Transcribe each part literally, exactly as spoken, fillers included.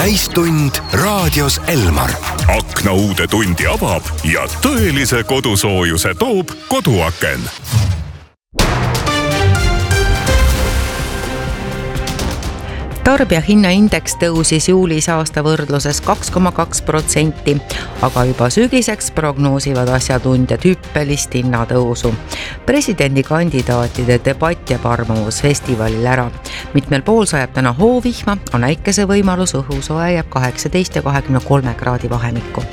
täistund raadios Elmar. Akna uude tundi avab ja tõelise kodusoojuse toob koduaken. Tarbijahinnaindeks tõusis juulis aasta võrdluses kaks koma kaks protsenti, aga juba sügiseks prognoosivad asjatundjad hüppelist hinnatõusu. Presidendikandidaatide debatt jääb arvamusfestivalil ära. Mitmel pool sajab täna hoovihma, on äikese võimalus, õhusoe jääb kaheksateist ja kahekümne kolme kraadi vahemikku.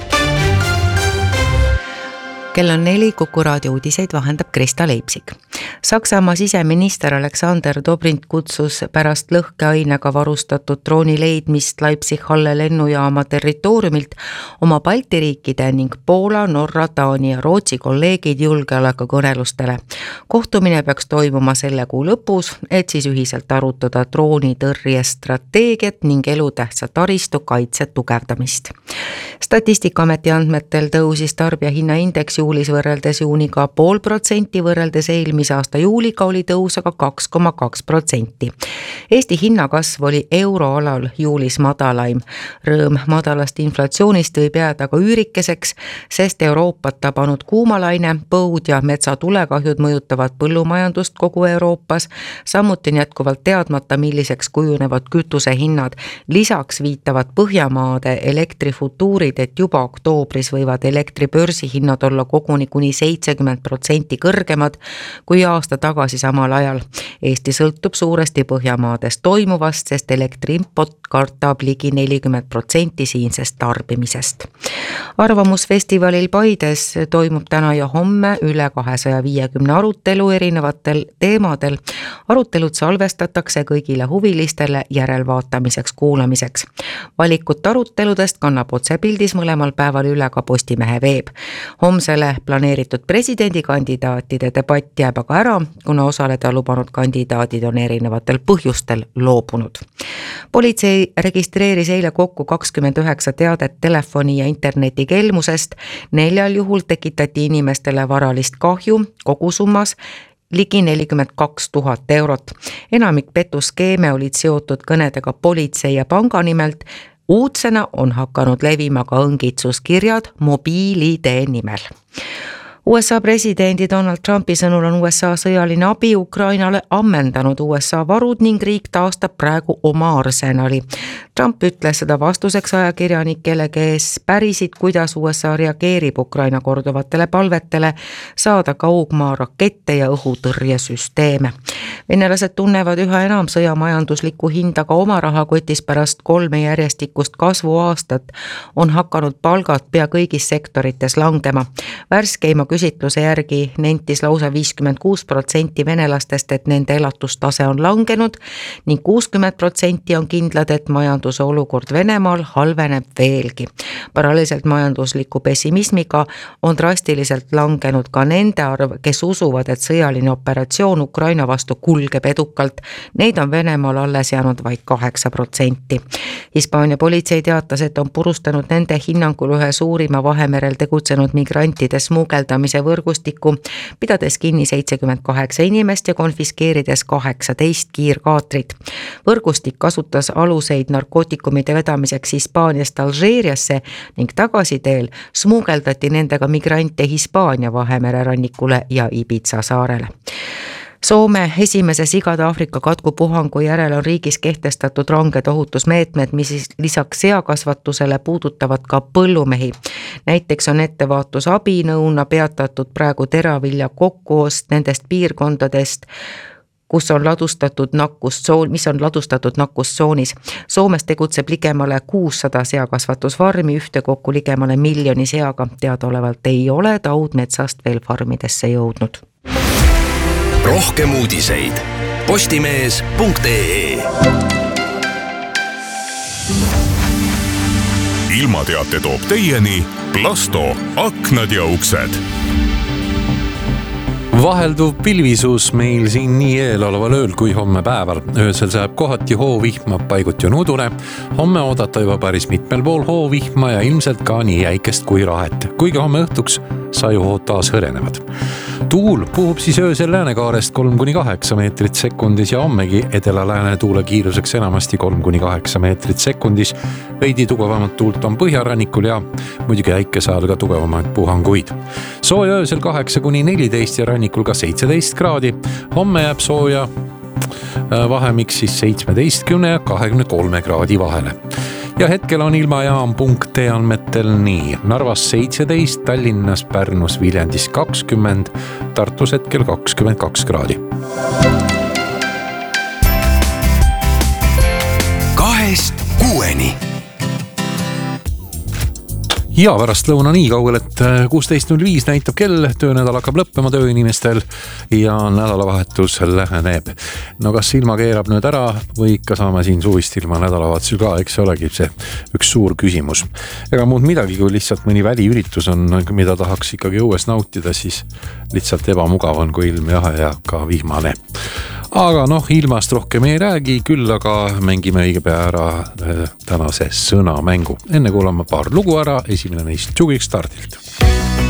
Kell on neli, Kuku raadio uudiseid vahendab Krista Leipsik. Saksamaa siseminister Alexander Dobrindt kutsus pärast lõhkeainega varustatud drooni leidmist Leipzig-Halle lennujaama territooriumilt oma Balti riikide ning Poola, Norra, Taani ja Rootsi kolleegid julgeolekukõnelustele. Kohtumine peaks toimuma selle kuu lõpus, et siis ühiselt arutada drooni tõrjestrateegiat ning elutähtsa taristu kaitse tugevdamist. Statistikaameti andmetel tõusis tarbijahinnaindeks juulis võrreldes juuniga pool protsenti, võrreldes eelmise aasta juuliga oli tõus aga kaks koma kaks protsenti. Eesti hinnakasv oli euroalal juulis madalaim. Rõõm madalast inflatsioonist võib jääda aga üürikeseks, sest Euroopat tabanud kuumalaine, põud ja metsatulekahjud mõjutavad põllumajandust kogu Euroopas. Samuti on jätkuvalt teadmata, milliseks kujunevad kütusehinnad. Lisaks viitavad Põhjamaade elektrifutuurid, et juba oktoobris võivad elektribörsi hinnad olla koguni kuni seitsekümmend protsenti kõrgemad kui aasta tagasi samal ajal. Eesti sõltub suuresti Põhjamaades toimuvast, sest elektriimport kartab ligi nelikümmend protsenti siinsest tarbimisest. Arvamusfestivalil Paides toimub täna ja homme üle kahesaja viiekümne arutelu erinevatel teemadel. Arutelud salvestatakse kõigile huvilistele järelvaatamiseks kuulamiseks. Valikut aruteludest kannab otsepildis mõlemal päeval üle ka Postimehe veeb. Homsele planeeritud presidendikandidaatide debatt jääb aga ära, kuna osaleda lubanud kandidaadid on erinevatel põhjustel loobunud. Politsei registreeris eile kokku kakskümmend üheksa teadet telefoni ja interneti kelmusest. Neljal juhul tekitati inimestele varalist kahju kogusummas ligi nelikümmend kaks tuhat eurot. Enamik petuskeeme olid seotud kõnedega politsei ja panga nimelt. Uudsena on hakanud levima ka õngitsuskirjad mobiilide nimel. U S A presidendi Donald Trumpi sõnul on U S A sõjaline abi Ukrainale ammendanud U S A varud ning riik taastab praegu oma arsenali. Trump ütles seda vastuseks ajakirjanikele, kes pärisid, kuidas U S A reageerib Ukraina korduvatele palvetele saada kaugmaa rakette ja õhutõrjesüsteeme. Venelased tunnevad üha enam sõja majanduslikku hinda ka oma rahakotis. Pärast kolme järjestikust kasvuaastat on hakanud palgad pea kõigis sektorites langema. Värskeima küsitluse järgi nentis lausa viiskümmend kuus protsenti venelastest, et nende elatustase on langenud ning kuuskümmend protsenti on kindlad, et majanduse olukord Venemaal halveneb veelgi. Paralleelselt majandusliku pessimismiga on drastiliselt langenud ka nende arv, kes usuvad, et sõjaline operatsioon Ukraina vastu kulgeb edukalt. Neid on Venemaal alles jäänud vaid kaheksa protsenti. Hispaania politsei teatas, et on purustanud nende hinnangul ühe suurima Vahemerel tegutsenud migrantide smugeldamise võrgustikku, pidades kinni seitsekümmend kaheksa inimest ja konfiskeerides kaheksateist kiirkaatrit. Võrgustik kasutas aluseid narkootikumide vedamiseks Hispaaniast Alžeeriasse ning tagasiteel smugeldati nendega migrante Hispaania Vahemere rannikule ja Ibiza saarele. Soome esimese sigade Aafrika katkupuhangu järel on riigis kehtestatud ranged ohutusmeetmed, mis lisaks seakasvatusele puudutavad ka põllumehi. Näiteks on ettevaatusabinõuna peatatud praegu teravilja kokkuost nendest piirkondadest, kus on ladustatud nakkustsoon, mis on ladustatud nakkustsoonis. Soomes tegutseb ligemale kuussada seakasvatusfarmi, ühtekokku ligemale miljoni seaga. Teadaolevalt ei ole taud metsast veel farmidesse jõudnud. Rohkem uudiseid postimees punkt ee. Ilmateate toob teieni Plasto aknad ja uksed. Vahelduv pilvisus meil siin nii eeloleval ööl kui homme päeval. Öösel sajab kohati hoovihma, paiguti on udune. Homme oodata juba päris mitmel pool hoovihma ja ilmselt ka nii jäikest kui rahet. Kuigi homme õhtuks sajuhood taas hõrenevad. Tuul puhub siis öösel läänekaarest kolm kuni kaheksa meetrit sekundis ja hommegi edela-lääne tuule kiiruseks enamasti kolm kuni kaheksa meetrit sekundis. Veidi tugevamat tuult on põhjarannikul ja muidugi äikese ajal ka tugevamaid puhanguid. Sooja öösel kaheksa kuni neliteist ja rannikul ka seitseteist kraadi. Homme jääb sooja vahemiks siis seitsmeteistkümne ja kahekümne kolme kraadi vahele. Ja hetkel on ilmajaam punkt ee andmetel nii. Narvas seitseteist, Tallinnas, Pärnus, Viljandis kakskümmend, Tartus hetkel kakskümmend kaks kraadi. Kahest kuueni. Ja pärast lõuna nii kaugel, et kuusteist null viis näitab kell, töönädal hakkab lõppema tööinimestel ja nädalavahetus läheneb. No kas ilma keerab nüüd ära või ikka saame siin suvist ilma nädalavahetusel ka, eks olegi see üks suur küsimus. Ega muud midagi, kui lihtsalt mõni väliüritus on, mida tahaks ikkagi õues nautida, siis lihtsalt ebamugav on, kui ilm jahe ja ka vihmane. Aga noh, ilmast rohkem ei räägi, küll aga mängime õige pea ära tänase sõnamängu. Enne kuulame paar lugu ära, esimene neist Tšugiks stardilt.